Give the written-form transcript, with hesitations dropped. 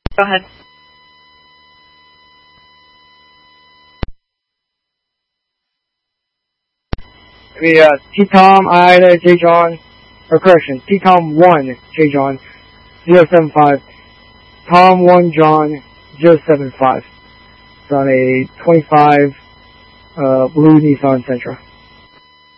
Go ahead. T-Tom, Ida, J. John, or correction, T-Tom 1, J. John, 075, Tom 1, John, 075. It's on a 25, blue Nissan Sentra.